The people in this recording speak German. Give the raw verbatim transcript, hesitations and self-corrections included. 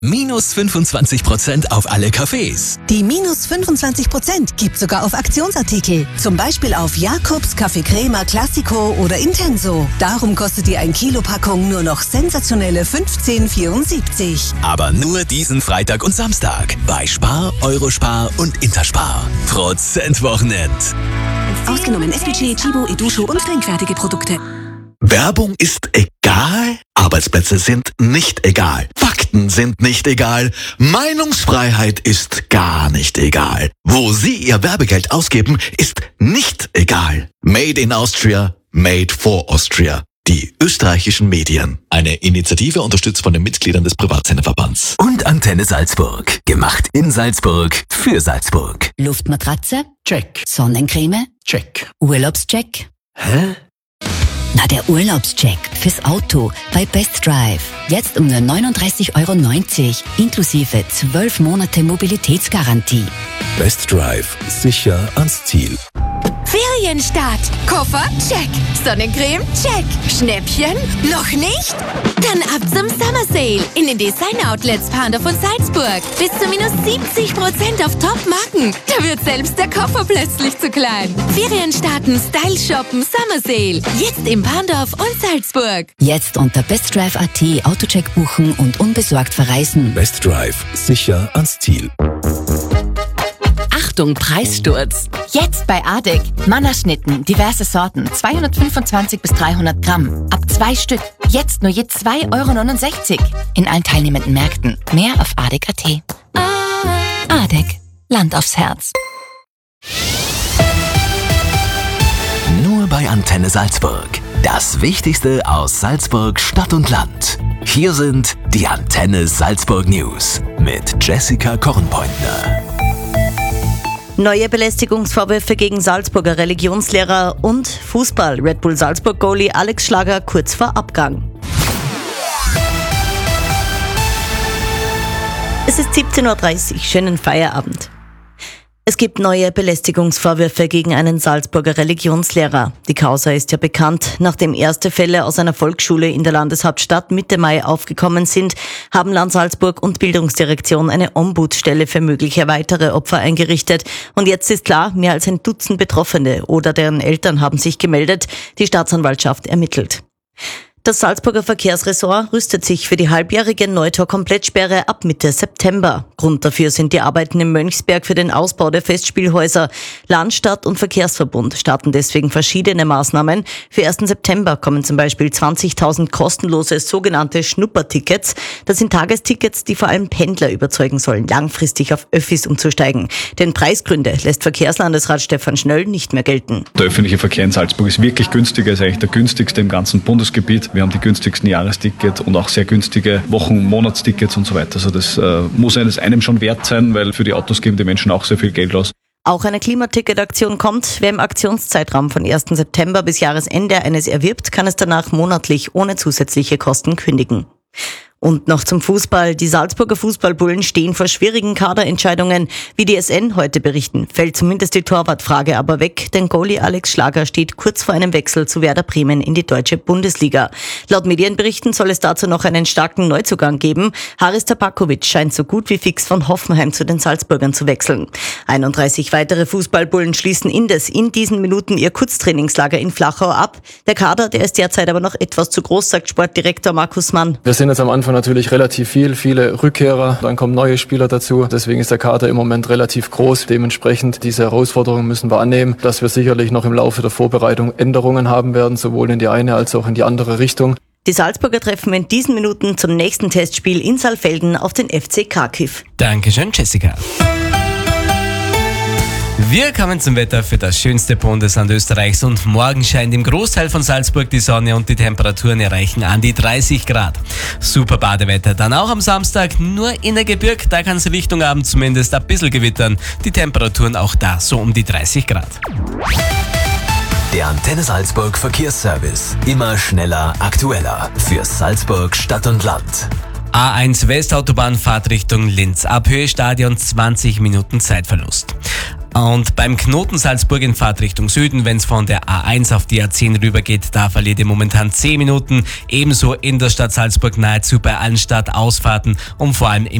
Minus fünfundzwanzig Prozent auf alle Cafés. Die minus fünfundzwanzig Prozent gibt sogar auf Aktionsartikel. Zum Beispiel auf Jakobs, Kaffee Crema, Classico oder Intenso. Darum kostet die ein Kilo Packung nur noch sensationelle fünfzehn vierundsiebzig. Aber nur diesen Freitag und Samstag bei Spar, Eurospar und Interspar. Prozentwochenend. Ausgenommen S P G, Chibo, Edusho und trinkfertige Produkte. Werbung ist egal, Arbeitsplätze sind nicht egal, Fakten sind nicht egal, Meinungsfreiheit ist gar nicht egal. Wo Sie Ihr Werbegeld ausgeben, ist nicht egal. Made in Austria, made for Austria. Die österreichischen Medien. Eine Initiative unterstützt von den Mitgliedern des Privatsenderverbands. Und Antenne Salzburg. Gemacht in Salzburg für Salzburg. Luftmatratze? Check. Sonnencreme? Check. Urlaubscheck? Hä? Na, der Urlaubscheck fürs Auto bei Best Drive. Jetzt um nur neununddreißig Euro neunzig, inklusive zwölf Monate Mobilitätsgarantie. Best Drive. Sicher ans Ziel. Ferienstart. Koffer? Check. Sonnencreme? Check. Schnäppchen? Noch nicht? Dann ab zum Summer Sale in den Design-Outlets Pandorf und Salzburg. Bis zu minus siebzig Prozent auf Top-Marken. Da wird selbst der Koffer plötzlich zu klein. Ferienstarten, Style shoppen, Summer Sale. Jetzt im Pandorf und Salzburg. Jetzt unter bestdrive punkt at Autocheck buchen und unbesorgt verreisen. Best Drive. Sicher ans Ziel. Achtung, Preissturz. Jetzt bei Adek. Mannerschnitten, diverse Sorten, zweihundertfünfundzwanzig bis dreihundert Gramm. Ab zwei Stück. Jetzt nur je zwei Euro neunundsechzig. In allen teilnehmenden Märkten. Mehr auf adek punkt at. Adek. Land aufs Herz. Nur bei Antenne Salzburg. Das Wichtigste aus Salzburg, Stadt und Land. Hier sind die Antenne Salzburg News mit Jessica Kornpointner. Neue Belästigungsvorwürfe gegen Salzburger Religionslehrer und Fußball. Red Bull Salzburg-Goalie Alex Schlager kurz vor Abgang. Es ist siebzehn Uhr dreißig. Schönen Feierabend. Es gibt neue Belästigungsvorwürfe gegen einen Salzburger Religionslehrer. Die Causa ist ja bekannt. Nachdem erste Fälle aus einer Volksschule in der Landeshauptstadt Mitte Mai aufgekommen sind, haben Land Salzburg und Bildungsdirektion eine Ombudsstelle für mögliche weitere Opfer eingerichtet. Und jetzt ist klar, mehr als ein Dutzend Betroffene oder deren Eltern haben sich gemeldet. Die Staatsanwaltschaft ermittelt. Das Salzburger Verkehrsressort rüstet sich für die halbjährige Neutor-Komplettsperre ab Mitte September. Grund dafür sind die Arbeiten im Mönchsberg für den Ausbau der Festspielhäuser. Land, Stadt und Verkehrsverbund starten deswegen verschiedene Maßnahmen. Für ersten September kommen zum Beispiel zwanzigtausend kostenlose sogenannte Schnuppertickets. Das sind Tagestickets, die vor allem Pendler überzeugen sollen, langfristig auf Öffis umzusteigen. Denn Preisgründe lässt Verkehrslandesrat Stefan Schnöll nicht mehr gelten. Der öffentliche Verkehr in Salzburg ist wirklich günstiger, ist eigentlich der günstigste im ganzen Bundesgebiet. Wir haben die günstigsten Jahrestickets und auch sehr günstige Wochen- und Monatstickets und so weiter. Also das äh, muss eines einem schon wert sein, weil für die Autos geben die Menschen auch sehr viel Geld aus. Auch eine Klimaticket-Aktion kommt. Wer im Aktionszeitraum von ersten September bis Jahresende eines erwirbt, kann es danach monatlich ohne zusätzliche Kosten kündigen. Und noch zum Fußball. Die Salzburger Fußballbullen stehen vor schwierigen Kaderentscheidungen. Wie die S N heute berichten, fällt zumindest die Torwartfrage aber weg, denn Goalie Alex Schlager steht kurz vor einem Wechsel zu Werder Bremen in die deutsche Bundesliga. Laut Medienberichten soll es dazu noch einen starken Neuzugang geben. Haris Tabakovic scheint so gut wie fix von Hoffenheim zu den Salzburgern zu wechseln. einunddreißig weitere Fußballbullen schließen indes in diesen Minuten ihr Kurztrainingslager in Flachau ab. Der Kader, der ist derzeit aber noch etwas zu groß, sagt Sportdirektor Markus Mann. Wir sind jetzt am Anfang natürlich relativ viel, viele Rückkehrer, dann kommen neue Spieler dazu. Deswegen ist der Kader im Moment relativ groß. Dementsprechend diese Herausforderungen müssen wir annehmen, dass wir sicherlich noch im Laufe der Vorbereitung Änderungen haben werden, sowohl in die eine als auch in die andere Richtung. Die Salzburger treffen in diesen Minuten zum nächsten Testspiel in Saalfelden auf den F C Kharkiv. Dankeschön, Jessica. Wir kommen zum Wetter für das schönste Bundesland Österreichs und morgen scheint im Großteil von Salzburg die Sonne und die Temperaturen erreichen an die dreißig Grad. Super Badewetter, dann auch am Samstag, nur in der Gebirg, da kann es Richtung Abend zumindest ein bisschen gewittern. Die Temperaturen auch da so um die dreißig Grad. Der Antenne Salzburg Verkehrsservice. Immer schneller, aktueller. Für Salzburg, Stadt und Land. A eins Westautobahn Fahrt Richtung Linz. Ab Höhe Stadion zwanzig Minuten Zeitverlust. Und beim Knoten Salzburg in Fahrtrichtung Süden, wenn es von der A eins auf die A zehn rübergeht, da verliert ihr momentan zehn Minuten. Ebenso in der Stadt Salzburg nahezu bei allen Stadtausfahrten und vor allem im